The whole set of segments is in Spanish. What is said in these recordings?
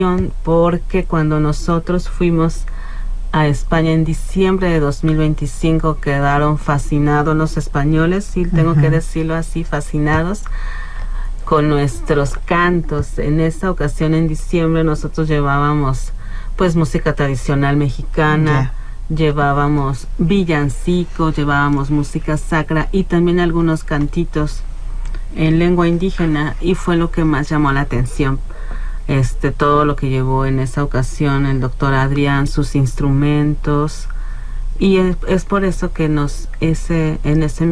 porque cuando nosotros fuimos a España en diciembre de 2025 quedaron fascinados los españoles, sí, tengo que decirlo así, fascinados con nuestros cantos. En esta ocasión, en diciembre, nosotros llevábamos pues música tradicional mexicana, llevábamos villancicos, llevábamos música sacra y también algunos cantitos en lengua indígena, y fue lo que más llamó la atención. Todo lo que llevó en esa ocasión el doctor Adrián, sus instrumentos, y es por eso que en esa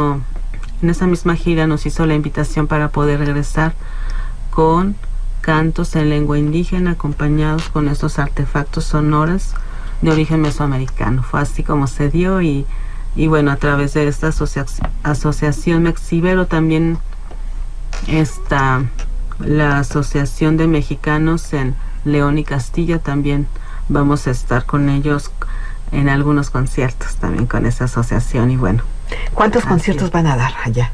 misma gira nos hizo la invitación para poder regresar con cantos en lengua indígena acompañados con estos artefactos sonoros de origen mesoamericano. Fue así como se dio, y bueno, a través de esta asociación Mexibero también está la Asociación de Mexicanos en León y Castilla. También vamos a estar con ellos en algunos conciertos también con esa asociación. Y bueno, ¿cuántos conciertos van a dar allá?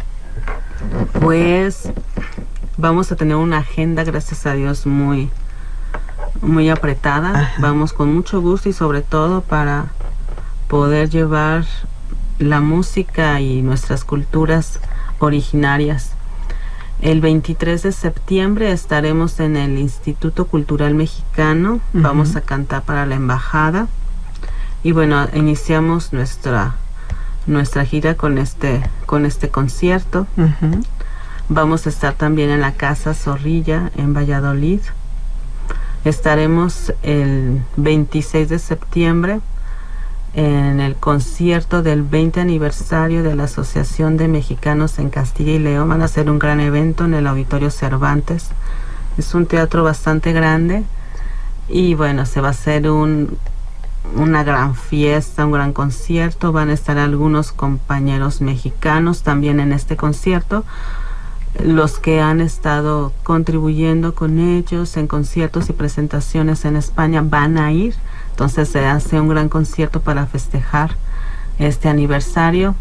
Pues vamos a tener una agenda, gracias a Dios, muy muy apretada. Vamos con mucho gusto, y sobre todo para poder llevar la música y nuestras culturas originarias. El 23 de septiembre estaremos en el Instituto Cultural Mexicano. Vamos a cantar para la embajada. Y bueno, iniciamos nuestra gira con este concierto. Vamos a estar también en la Casa Zorrilla en Valladolid. Estaremos el 26 de septiembre en el concierto del 20 aniversario de la Asociación de Mexicanos en Castilla y León. Van a hacer un gran evento en el Auditorio Cervantes. Es un teatro bastante grande, y bueno, se va a hacer una gran fiesta, un gran concierto. Van a estar algunos compañeros mexicanos también en este concierto. Los que han estado contribuyendo con ellos en conciertos y presentaciones en España van a ir. Entonces se hace un gran concierto para festejar este aniversario.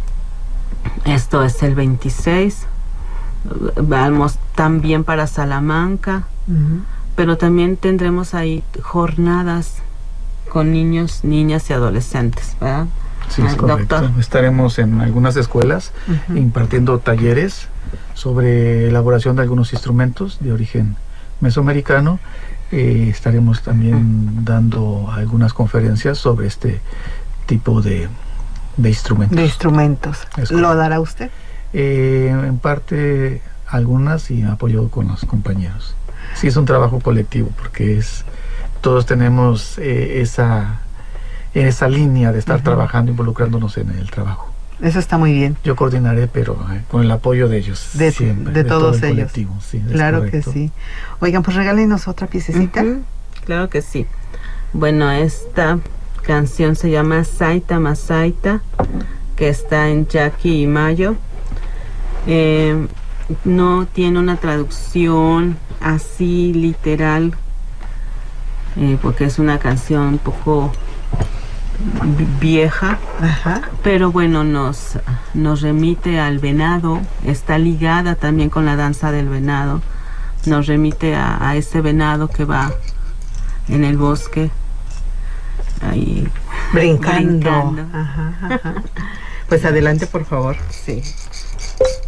Esto es el 26. Vamos también para Salamanca, pero también tendremos ahí jornadas con niños, niñas y adolescentes, ¿verdad? Sí, es correcto. Doctor. Estaremos en algunas escuelas impartiendo talleres sobre elaboración de algunos instrumentos de origen mesoamericano. Estaremos también dando algunas conferencias sobre este tipo de instrumentos. ¿Lo dará usted? En parte algunas, y apoyo con los compañeros. Sí, es un trabajo colectivo, porque todos tenemos esa línea de estar trabajando, involucrándonos en el trabajo. Eso está muy bien. Yo coordinaré, pero con el apoyo de ellos. Siempre, de todos todo ellos. Sí, claro correcto. que sí. Oigan, pues regálenos otra piececita. Claro que sí. Bueno, esta canción se llama Saita Masaita, que está en Yaqui y Mayo. No tiene una traducción así literal, porque es una canción un poco vieja, pero bueno, nos remite al venado. Está ligada también con la danza del venado. Nos remite a ese venado que va en el bosque ahí brincando. Pues adelante, por favor. Sí.